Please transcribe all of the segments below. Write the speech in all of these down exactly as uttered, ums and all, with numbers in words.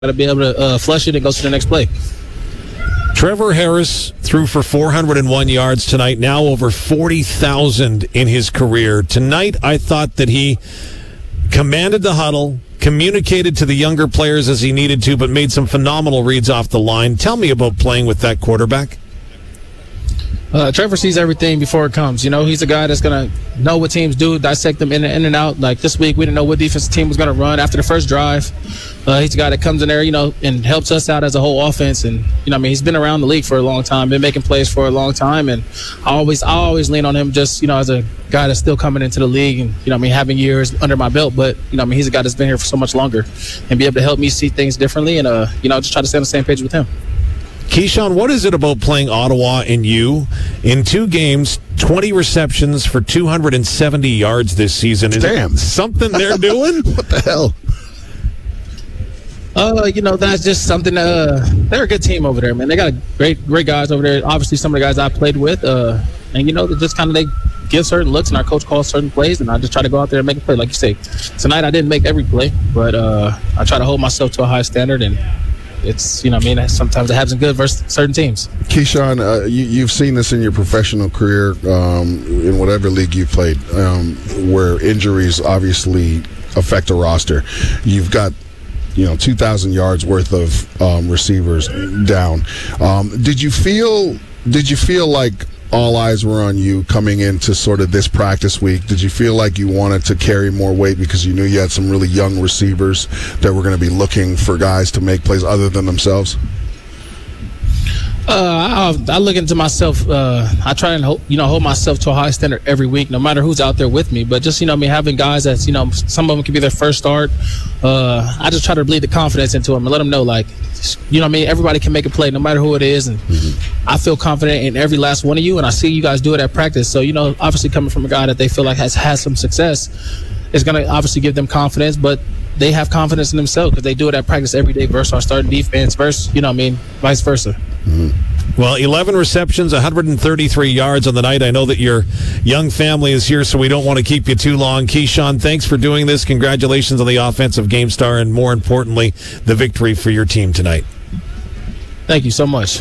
got to be able to uh, flush it and go to the next play. Trevor Harris threw for four hundred one yards tonight, now over forty thousand in his career. Tonight, I thought that he commanded the huddle, communicated to the younger players as he needed to, but made some phenomenal reads off the line. Tell me about playing with that quarterback. Uh, Trevor sees everything before it comes. You know, he's a guy that's going to know what teams do, dissect them in and, in and out. Like this week, we didn't know what defensive team was going to run after the first drive. Uh, he's a guy that comes in there, you know, and helps us out as a whole offense. And, you know, I mean, he's been around the league for a long time, been making plays for a long time. And I always, I always lean on him just, you know, as a guy that's still coming into the league and, you know, I mean, having years under my belt. But, you know, I mean, he's a guy that's been here for so much longer and be able to help me see things differently and, uh, you know, just try to stay on the same page with him. Keyshawn, what is it about playing Ottawa and you in two games, twenty receptions for two hundred seventy yards this season? Is Damn. it something they're doing? What the hell? Uh, you know, that's just something. Uh, they're a good team over there, man. They got great, great guys over there. Obviously, some of the guys I played with, uh, and you know, they just kind of they give certain looks, and our coach calls certain plays, and I just try to go out there and make a play. Like you say, tonight I didn't make every play, but uh, I try to hold myself to a high standard and. It's, you know what I mean, sometimes it happens good versus certain teams. Keyshawn, uh, you, you've seen this in your professional career, um, in whatever league you've played, um, where injuries obviously affect a roster. You've got, you know, two thousand yards worth of um, receivers down. Um, did you feel, did you feel like all eyes were on you coming into sort of this practice week? Did you feel like you wanted to carry more weight because you knew you had some really young receivers that were going to be looking for guys to make plays other than themselves? Uh, I, I look into myself. Uh, I try and hold, you know, hold myself to a high standard every week, no matter who's out there with me. But just, you know, I mean, having guys that's, you know, some of them could be their first start. Uh, I just try to bleed the confidence into them and let them know, like, you know what I mean, everybody can make a play no matter who it is. And mm-hmm. I feel confident in every last one of you, and I see you guys do it at practice. So, you know, obviously coming from a guy that they feel like has had some success is going to obviously give them confidence, but they have confidence in themselves because they do it at practice every day versus our starting defense versus, you know what I mean, vice versa. Mm-hmm. Well, eleven receptions, one hundred thirty-three yards on the night. I know that your young family is here, so we don't want to keep you too long. Keyshawn, thanks for doing this. Congratulations on the offensive game star and, more importantly, the victory for your team tonight. Thank you so much.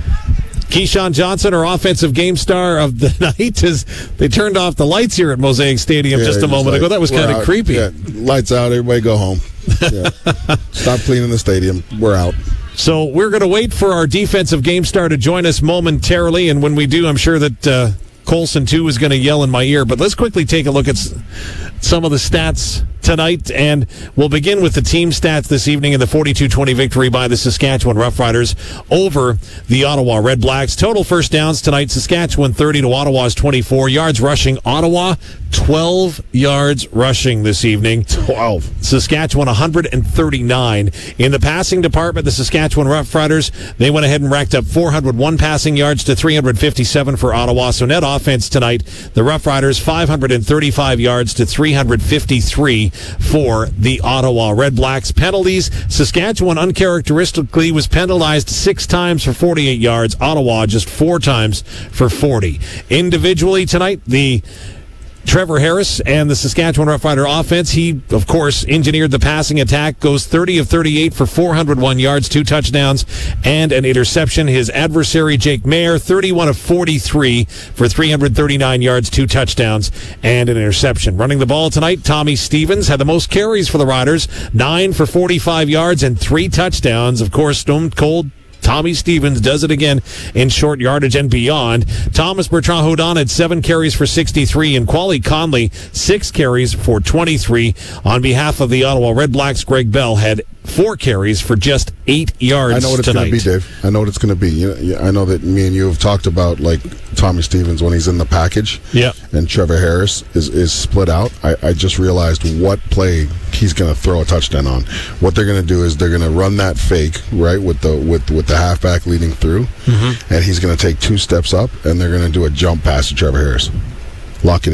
Keyshawn Johnson, our offensive game star of the night, as they turned off the lights here at Mosaic Stadium yeah, just a moment like, ago. That was kind of creepy. Yeah, lights out, everybody go home. Yeah. Stop cleaning the stadium. We're out. So we're going to wait for our defensive game star to join us momentarily, and when we do, I'm sure that uh, Colson, too, is going to yell in my ear. But let's quickly take a look at s- some of the stats tonight, and we'll begin with the team stats this evening in the forty-two twenty victory by the Saskatchewan Roughriders over the Ottawa Red Blacks. Total first downs tonight, Saskatchewan thirty to Ottawa's twenty-four. Yards rushing, Ottawa twelve yards rushing this evening. twelve. Saskatchewan one hundred thirty-nine. In the passing department, the Saskatchewan Roughriders, they went ahead and racked up four hundred one passing yards to three hundred fifty-seven for Ottawa. So net offense tonight, the Roughriders five hundred thirty-five yards to three hundred fifty-three for the Ottawa Red Blacks. Penalties, Saskatchewan uncharacteristically was penalized six times for forty-eight yards. Ottawa just four times for forty. Individually tonight, the Trevor Harris and the Saskatchewan Roughrider offense, he, of course, engineered the passing attack, goes thirty of thirty-eight for four hundred one yards, two touchdowns, and an interception. His adversary, Jake Mayer, thirty-one of forty-three for three hundred thirty-nine yards, two touchdowns, and an interception. Running the ball tonight, Tommy Stevens had the most carries for the Riders, nine for forty-five yards and three touchdowns. Of course, Stone Cold Tommy Stevens does it again in short yardage and beyond. Thomas Bertrand-Hodon had seven carries for sixty-three, and Quali Conley, six carries for twenty-three. On behalf of the Ottawa Red Blacks, Greg Bell had four carries for just eight yards I know what it's going to be, Dave. I know what it's going to be. You know, I know that me and you have talked about, like, Tommy Stevens when he's in the package. Yeah. And Trevor Harris is, is split out. I, I just realized what play he's going to throw a touchdown on. What they're going to do is they're going to run that fake, right, with the with, with the halfback leading through, mm-hmm. and he's going to take two steps up, and they're going to do a jump pass to Trevor Harris. Lock it in.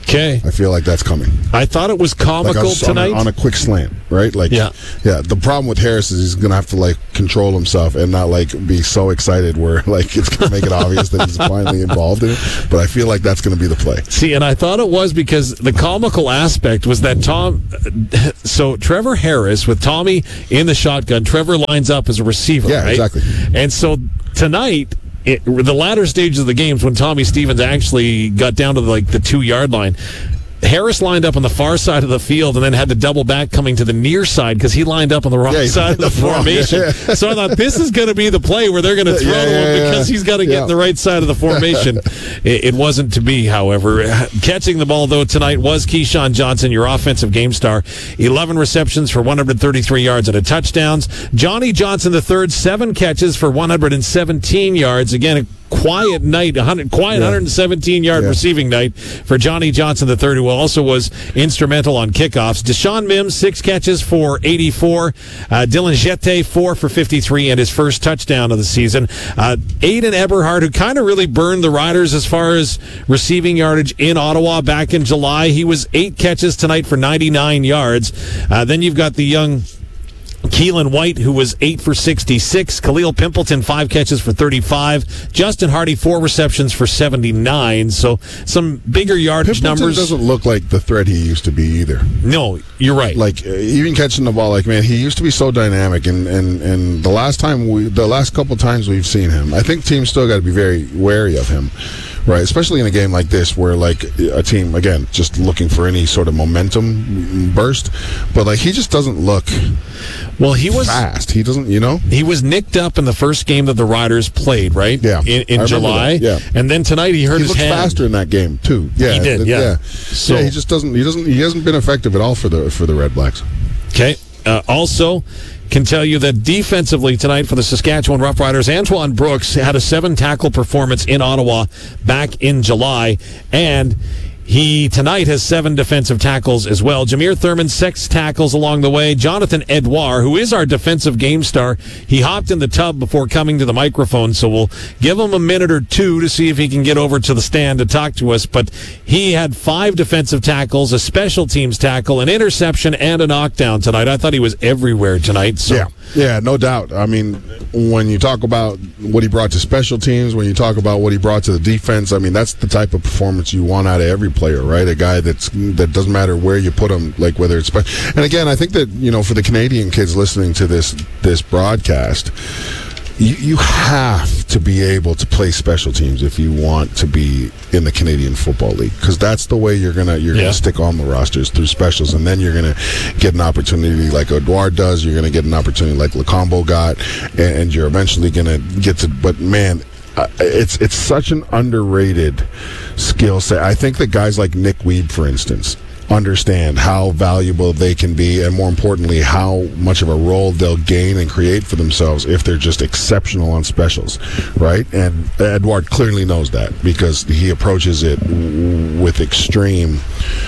Okay. I feel like that's coming. I thought it was comical like on, tonight. A, on a quick slant, right? Like, yeah. yeah. The problem with Harris is he's going to have to, like, control himself and not, like, be so excited where, like, it's going to make it obvious that he's finally involved in it. But I feel like that's going to be the play. See, and I thought it was because the comical aspect was that Tom, so Trevor Harris with Tommy in the shotgun, Trevor lines up as a receiver, yeah, right? exactly. And so tonight, It, the latter stages of the games when Tommy Stevens actually got down to the, like the two yard line, Harris lined up on the far side of the field and then had to double back coming to the near side because he lined up on the wrong yeah, side of the formation. Yeah. So I thought this is going to be the play where they're going to throw yeah, to yeah, him yeah, because yeah. he's got to get yeah. in the right side of the formation. it, it wasn't to be, however. Catching the ball, though, tonight was Keyshawn Johnson, your offensive game star. eleven receptions for one hundred thirty-three yards and a touchdowns. Johnny Johnson the third, seven catches for one hundred seventeen yards. Again, a quiet night, one hundred, quiet yeah. one hundred seventeen yard yeah. receiving night for Johnny Johnson the third, who also was instrumental on kickoffs. Deshaun Mims, six catches for eighty-four. Uh, Dylan Jette, four for fifty-three, and his first touchdown of the season. Uh, Aiden Eberhard, who kind of really burned the Riders as far as receiving yardage in Ottawa back in July. He was eight catches tonight for ninety-nine yards. Uh, then you've got the young Keelan White, who was eight for sixty-six. Khalil Pimpleton, five catches for thirty-five. Justin Hardy, four receptions for seventy-nine. So some bigger yardage Pimpleton numbers. Doesn't look like the threat he used to be either. No, you're right. Like uh, even catching the ball, like man, he used to be so dynamic, and and and the last time we, the last couple times we've seen him, I think teams still got to be very wary of him. Right, especially in a game like this where, like, a team, again, just looking for any sort of momentum burst. But, like, he just doesn't look well, he was fast. He doesn't, you know? He was nicked up in the first game that the Riders played, right? Yeah. In, in July. Yeah. And then tonight he hurt he his looked hand. faster in that game, too. Yeah. He did, yeah. yeah. So, yeah, he just doesn't, he doesn't, he hasn't been effective at all for the, for the Red Blacks. Okay. Uh, also, can tell you that defensively tonight for the Saskatchewan Roughriders, Antoine Brooks had a seven-tackle performance in Ottawa back in July, and he tonight has seven defensive tackles as well. Jameer Thurman, six tackles along the way. Jonathan Edouard, who is our defensive game star, he hopped in the tub before coming to the microphone, so we'll give him a minute or two to see if he can get over to the stand to talk to us. But he had five defensive tackles, a special teams tackle, an interception, and a knockdown tonight. I thought he was everywhere tonight. So. Yeah, yeah, no doubt. I mean, when you talk about what he brought to special teams, when you talk about what he brought to the defense, I mean, that's the type of performance you want out of every player, right? A guy that's that doesn't matter where you put him, like whether it's. And again, I think that you know, for the Canadian kids listening to this this broadcast, you you have to be able to play special teams if you want to be in the Canadian Football League, because that's the way you're gonna you're yeah. gonna stick on the rosters through specials, and then you're gonna get an opportunity like Edouard does. You're gonna get an opportunity like Lacombo got, and, and you're eventually gonna get to. But man. Uh, it's it's such an underrated skill set. I think that guys like Nick Weeb, for instance, understand how valuable they can be, and more importantly, how much of a role they'll gain and create for themselves if they're just exceptional on specials, right? And Edouard clearly knows that because he approaches it with extreme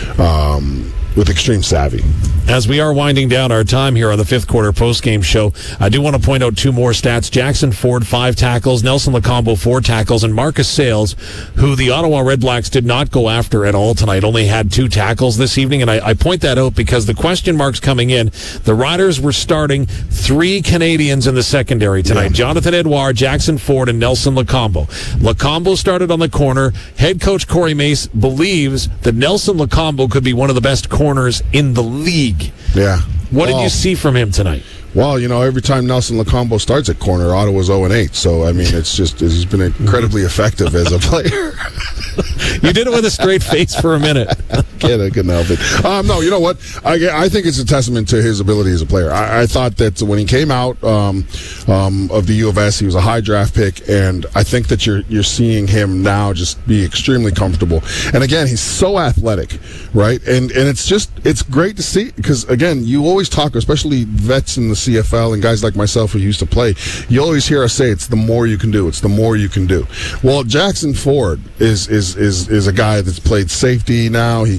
um, with extreme savvy. As we are winding down our time here on the fifth quarter postgame show, I do want to point out two more stats. Jackson Ford, five tackles. Nelson Lacombo, four tackles. And Marcus Sales, who the Ottawa Red Blacks did not go after at all tonight, only had two tackles this evening. And I, I point that out because the question marks coming in, the Riders were starting three Canadians in the secondary tonight. Yeah. Jonathan Edouard, Jackson Ford, and Nelson Lacombo. Lacombo started on the corner. Head coach Corey Mace believes that Nelson Lacombo could be one of the best corners in the league. Yeah. What did well, you see from him tonight? Well, you know, every time Nelson Lacombo starts at corner, Ottawa's oh and eight. So, I mean, it's just, he's been incredibly effective as a player. You did it with a straight face for a minute. Can't, I couldn't help it. Um, no, you know what? I, I think it's a testament to his ability as a player. I, I thought that when he came out um, um, of the U of S, he was a high draft pick, and I think that you're you're seeing him now just be extremely comfortable. And again, he's so athletic, right? And and it's just it's great to see because again, you always talk, especially vets in the C F L and guys like myself who used to play. You always hear us say it's the more you can do. It's the more you can do. Well, Jackson Ford is is is is a guy that's played safety now. He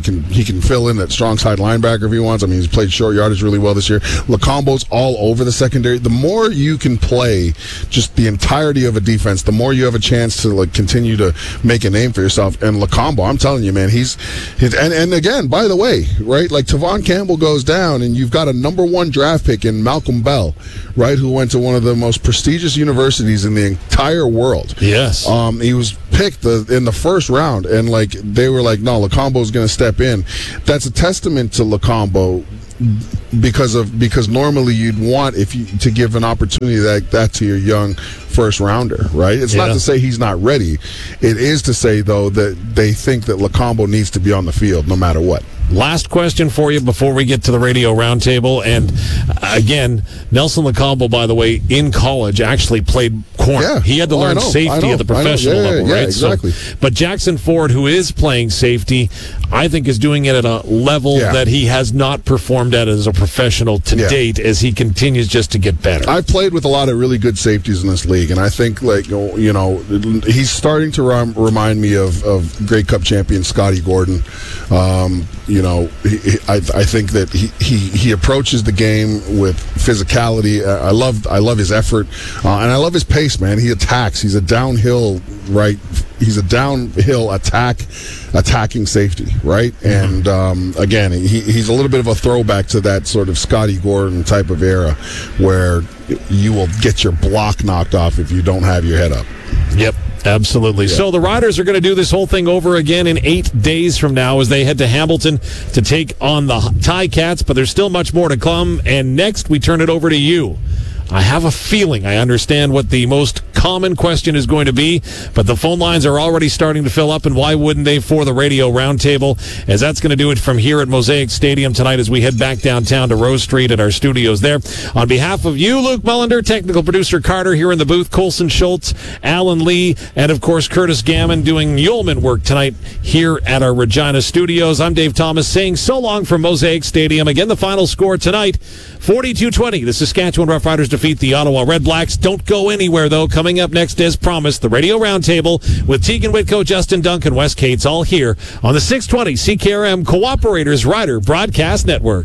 can he can fill in at strong side linebacker if he wants. I mean, he's played short yardage really well this year. Lacombo's all over the secondary. The more you can play just the entirety of a defense, the more you have a chance to like continue to make a name for yourself. And Lacombo, I'm telling you, man, he's, he's and, and again, by the way, right, like Tavon Campbell goes down and you've got a number one draft pick in Malcolm Bell, right, who went to one of the most prestigious universities in the entire world. Yes. Um, he was picked the, in the first round, and like they were like, no, Lacombo's going to step in. That's a testament to Lacombo because of because normally you'd want if you to give an opportunity like that to your young first rounder, right? It's yeah. not to say he's not ready. It is to say though that they think that Lacombo needs to be on the field no matter what. Last question for you before we get to the radio roundtable. And uh, again, Nelson Lacombo, by the way, in college actually played corner. Yeah. He had to oh, learn safety at the professional yeah, yeah, level, yeah, right? Exactly. So, but Jackson Ford, who is playing safety, I think is doing it at a level yeah. that he has not performed at as a professional to yeah. date, as he continues just to get better. I've played with a lot of really good safeties in this league, and I think, like, you know, he's starting to rem- remind me of, of Grey Cup champion Scotty Gordon. Um, you know, he, he, I, I think that he, he, he approaches the game with physicality. I love I love his effort, uh, and I love his pace, man. He attacks. He's a downhill, right? He's a downhill attack, attacking safety, right? Mm-hmm. And um, again, he, he's a little bit of a throwback to that sort of Scotty Gordon type of era, where you will get your block knocked off if you don't have your head up. Yep. Absolutely. Yeah. So the Riders are going to do this whole thing over again in eight days from now as they head to Hamilton to take on the Ticats, but there's still much more to come. And next, we turn it over to you. I have a feeling I understand what the most common question is going to be, but the phone lines are already starting to fill up, and why wouldn't they for the radio roundtable? As that's going to do it from here at Mosaic Stadium tonight as we head back downtown to Rose Street at our studios there. On behalf of you, Luke Mullender, technical producer Carter here in the booth, Colson Schultz, Alan Lee, and of course Curtis Gammon doing yeoman work tonight here at our Regina studios. I'm Dave Thomas saying so long from Mosaic Stadium. Again, the final score tonight, forty-two twenty. The Saskatchewan Roughriders defeat the Ottawa Red Blacks. Don't go anywhere, though. Coming up next, as promised, the Radio Roundtable with Tegan Whitco, Justin Duncan, Wes Cates, all here on the six twenty C K R M Cooperators Rider Broadcast Network.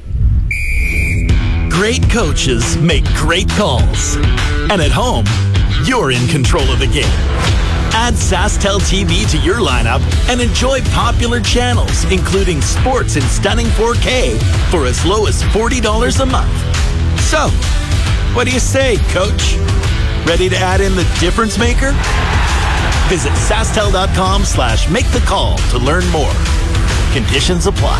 Great coaches make great calls. And at home, you're in control of the game. Add SaskTel T V to your lineup and enjoy popular channels, including sports in stunning four K for as low as forty dollars a month. So, what do you say, Coach? Ready to add in the difference maker? Visit SaskTel.com slash make the call to learn more. Conditions apply.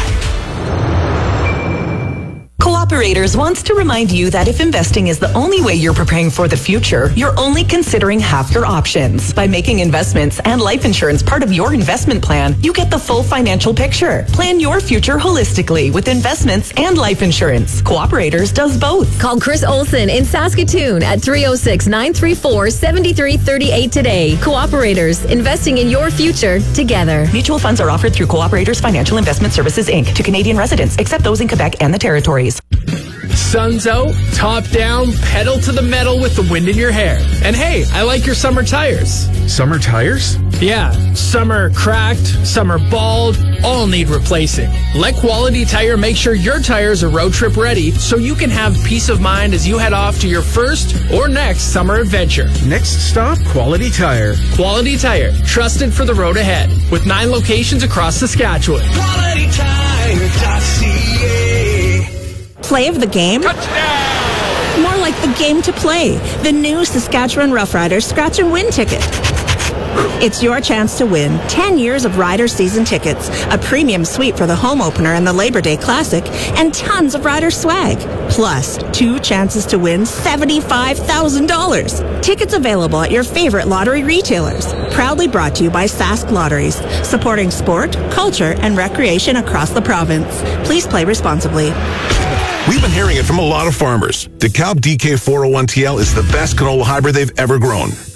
Cooperators wants to remind you that if investing is the only way you're preparing for the future, you're only considering half your options. By making investments and life insurance part of your investment plan, you get the full financial picture. Plan your future holistically with investments and life insurance. Cooperators does both. Call Chris Olson in Saskatoon at three oh six, nine three four, seven three three eight today. Cooperators, investing in your future together. Mutual funds are offered through Cooperators Financial Investment Services, Incorporated to Canadian residents, except those in Quebec and the Territories. Sun's out, top down, pedal to the metal with the wind in your hair. And hey, I like your summer tires. Summer tires? Yeah, summer cracked, summer bald, all need replacing. Let Quality Tire make sure your tires are road trip ready so you can have peace of mind as you head off to your first or next summer adventure. Next stop, Quality Tire. Quality Tire, trusted for the road ahead, with nine locations across Saskatchewan. Quality Tire dot C A. Play of the game? Touchdown! More like the game to play. The new Saskatchewan Roughriders Scratch and Win ticket. It's your chance to win ten years of Rider season tickets, a premium suite for the home opener and the Labor Day Classic, and tons of Rider swag. Plus, two chances to win seventy-five thousand dollars. Tickets available at your favorite lottery retailers. Proudly brought to you by Sask Lotteries, supporting sport, culture, and recreation across the province. Please play responsibly. We've been hearing it from a lot of farmers. DeKalb D K four oh one T L is the best canola hybrid they've ever grown.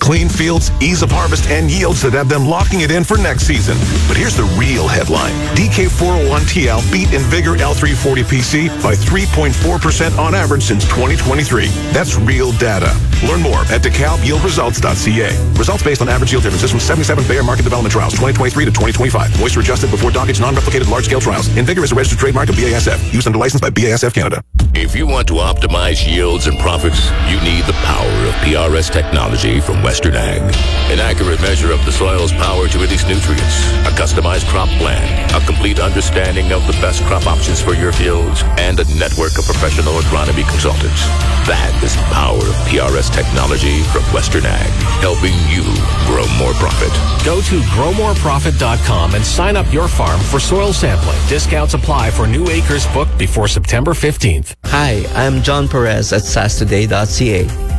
Clean fields, ease of harvest, and yields that have them locking it in for next season. But here's the real headline. D K four oh one T L beat InVigor L three forty P C by three point four percent on average since twenty twenty-three. That's real data. Learn more at DeKalb Yield Results dot C A. Results based on average yield differences from seventy-seven Bayer Market Development Trials, twenty twenty-three to twenty twenty-five. Moisture adjusted before dockage, non-replicated large-scale trials. InVigor is a registered trademark of B A S F. Used under license by B A S F Canada. If you want to optimize yields and profits, you need the power of P R S technology from Western Ag. An accurate measure of the soil's power to release nutrients, a customized crop plan, a complete understanding of the best crop options for your fields, and a network of professional agronomy consultants. That is the power of P R S technology from Western Ag, helping you grow more profit. Go to grow more profit dot com and sign up your farm for soil sampling. Discounts apply for new acres booked before September fifteenth. Hi, I'm John Perez at S A S today dot C A.